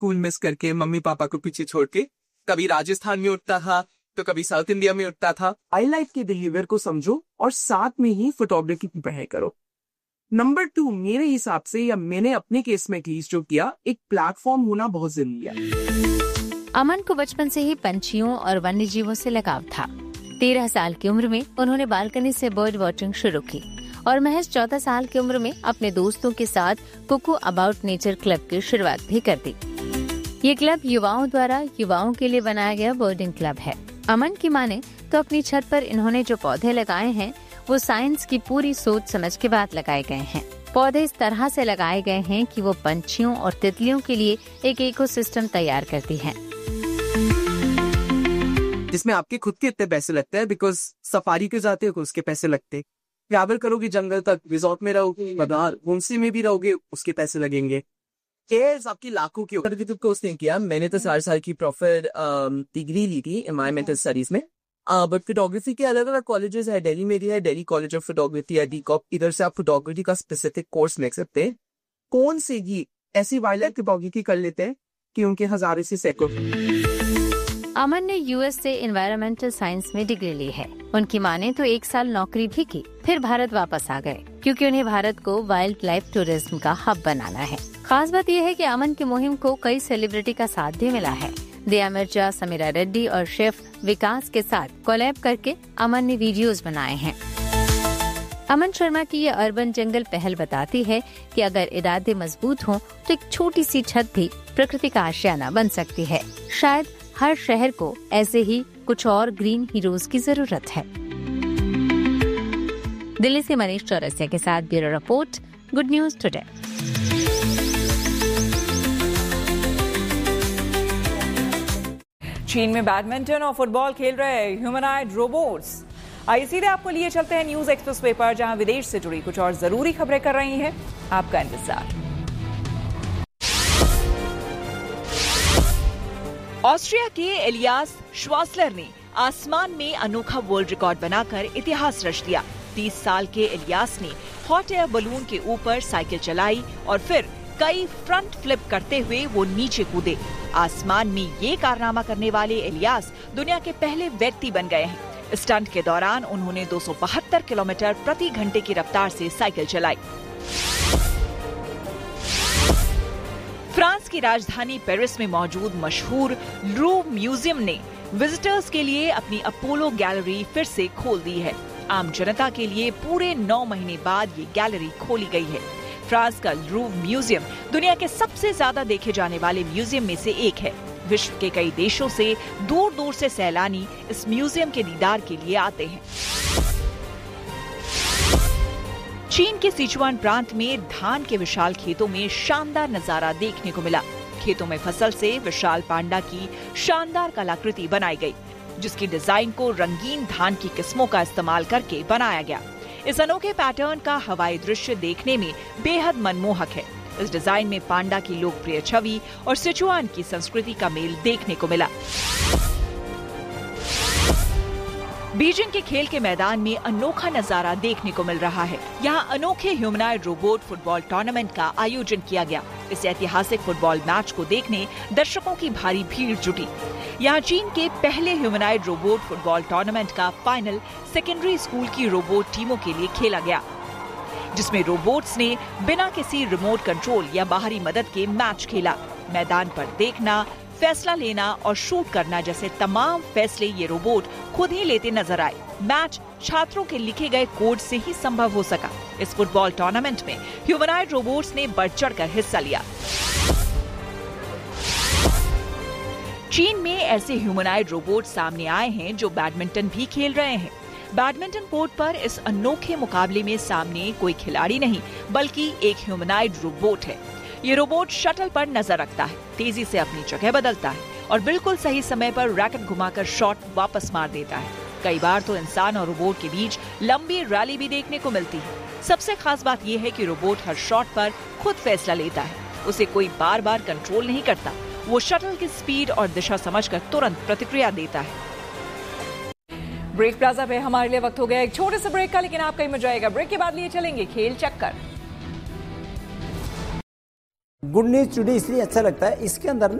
School miss करके mummy papa को पीछे छोड़ के कभी राजस्थान में उठता था तो कभी साउथ इंडिया में उठता था। वाइल्ड लाइफ के बिहेवियर को समझो और साथ में ही फोटोग्राफी की पढ़ाई करो। नंबर 2, मेरे हिसाब से या मैंने अपने केस में जो किया, एक प्लेटफॉर्म होना बहुत जरूरी है। अमन को बचपन से ही पंछियों और वन्य जीवों से लगाव था। 13 साल की उम्र में उन्होंने बालकनी से बर्ड वॉचिंग शुरू की और महज 14 साल की उम्र में अपने दोस्तों के साथ कुकू अबाउट नेचर क्लब की शुरुआत भी कर दी। ये क्लब युवाओं द्वारा युवाओं के लिए बनाया गया बर्डिंग क्लब है। अमन की माने तो अपनी छत पर इन्होंने जो पौधे लगाए हैं वो साइंस की पूरी सोच समझ के बाद लगाए गए हैं। पौधे इस तरह से लगाए गए हैं कि वो पंछियों और तितलियों के लिए एक इकोसिस्टम तैयार करती हैं। जिसमें आपके खुद के इतने पैसे लगते हैं, बिकॉज सफारी के जाते हो उसके पैसे लगते, ट्रैवल करोगे जंगल तक, रिजॉर्ट में रहोगे, बाजार होमस्टे में भी रहोगे, उसके पैसे लगेंगे। केयर्स आपकी लाखों की होगी। तो कोर्स नहीं किया मैंने, तो 4 साल की प्रॉपर डिग्री ली थी एनवायरमेंटल स्टडीज में। बट फोटोग्राफी के अलग अलग कॉलेजेस है, दिल्ली में भी है, दिल्ली कॉलेज ऑफ फोटोग्राफी है, डीकॉप। इधर से आप फोटोग्राफी का स्पेसिफिक कोर्स ले सकते हैं। कौन से ही ऐसी वाइल्ड लाइफ फोटोग्राफी कर लेते हैं कि उनके हजारों से सैकड़ों। अमन ने यूएस से एनवायरमेंटल साइंस में डिग्री ली है। उनकी माने तो 1 साल नौकरी भी की, फिर भारत वापस आ गए क्योंकि उन्हें भारत को वाइल्ड लाइफ टूरिज्म का हब बनाना है। खास बात यह है कि अमन की मुहिम को कई सेलिब्रिटी का साथ भी मिला है। दिया मिर्जा, समीरा रेड्डी और शेफ विकास के साथ कोलैब करके अमन ने वीडियोस बनाए हैं। अमन शर्मा की ये अर्बन जंगल पहल बताती है कि अगर इरादे मजबूत हों तो एक छोटी सी छत भी प्रकृति का आशियाना बन सकती है। शायद हर शहर को ऐसे ही कुछ और ग्रीन हीरोज की जरूरत है। दिल्ली से मनीष चौरसिया के साथ bureau report, good news today. चीन में बैडमिंटन और फुटबॉल खेल रहे ह्यूमनॉइड रोबोट्स। आइए सीधे आपको लिए चलते हैं न्यूज एक्सप्रेस वे पर, जहां विदेश से जुड़ी कुछ और जरूरी खबरें कर रही हैं आपका इंतजार। ऑस्ट्रिया के एलियास श्वासलर ने आसमान में अनोखा वर्ल्ड रिकॉर्ड बनाकर इतिहास रच दिया। 30 साल के एलियास ने हॉट एयर बलून के ऊपर साइकिल चलाई और फिर कई फ्रंट फ्लिप करते हुए वो नीचे कूदे। आसमान में ये कारनामा करने वाले एलियास दुनिया के पहले व्यक्ति बन गए हैं। स्टंट के दौरान उन्होंने 272 किलोमीटर प्रति घंटे की रफ्तार से साइकिल चलाई। फ्रांस की राजधानी पेरिस में मौजूद मशहूर लूव्र म्यूजियम ने विजिटर्स के लिए अपनी अपोलो गैलरी फिर से खोल दी है। आम जनता के लिए पूरे 9 महीने बाद ये गैलरी खोली गई है। फ्रांस का लूव्र म्यूजियम दुनिया के सबसे ज्यादा देखे जाने वाले म्यूजियम में से एक है। विश्व के कई देशों से दूर दूर से सैलानी इस म्यूजियम के दीदार के लिए आते हैं। चीन के सिचुआन प्रांत में धान के विशाल खेतों में शानदार नजारा देखने को मिला। खेतों में फसल से विशाल पांडा की शानदार कलाकृति बनाई गई, जिसकी डिजाइन को रंगीन धान की किस्मों का इस्तेमाल करके बनाया गया। इस अनोखे पैटर्न का हवाई दृश्य देखने में बेहद मनमोहक है। इस डिजाइन में पांडा की लोकप्रिय छवि और सिचुआन की संस्कृति का मेल देखने को मिला। बीजिंग के खेल के मैदान में अनोखा नजारा देखने को मिल रहा है। यहाँ अनोखे ह्यूमनॉइड रोबोट फुटबॉल टूर्नामेंट का आयोजन किया गया। इस ऐतिहासिक फुटबॉल मैच को देखने दर्शकों की भारी भीड़ जुटी। यहाँ चीन के पहले ह्यूमनॉइड रोबोट फुटबॉल टूर्नामेंट का फाइनल सेकेंडरी स्कूल की रोबोट टीमों के लिए खेला गया, जिसमें रोबोट्स ने बिना किसी रिमोट कंट्रोल या बाहरी मदद के मैच खेला। मैदान पर देखना, फैसला लेना और शूट करना जैसे तमाम फैसले ये रोबोट खुद ही लेते नजर आए। मैच छात्रों के लिखे गए कोड से ही संभव हो सका। इस फुटबॉल टूर्नामेंट में ह्यूमनॉइड रोबोट्स ने बढ़ चढ़कर हिस्सा लिया। चीन में ऐसे ह्यूमनॉइड रोबोट सामने आए हैं जो बैडमिंटन भी खेल रहे हैं। बैडमिंटन कोर्ट पर इस अनोखे मुकाबले में सामने कोई खिलाड़ी नहीं बल्कि एक ह्यूमनॉइड रोबोट है। ये रोबोट शटल पर नजर रखता है, तेजी से अपनी जगह बदलता है और बिल्कुल सही समय पर रैकेट घुमाकर शॉट वापस मार देता है। कई बार तो इंसान और रोबोट के बीच लंबी रैली भी देखने को मिलती है। सबसे खास बात यह है कि रोबोट हर शॉट पर खुद फैसला लेता है। उसे कोई बार बार कंट्रोल नहीं करता। वो शटल की स्पीड और दिशा समझकर तुरंत प्रतिक्रिया देता है। ब्रेक प्लाजा पे हमारे लिए वक्त हो गया एक छोटे से ब्रेक का, लेकिन आपका ही मजा आएगा। ब्रेक के बाद लिए चलेंगे खेल चक्कर। गुड न्यूज टुडे इसलिए अच्छा लगता है, इसके अंदर ना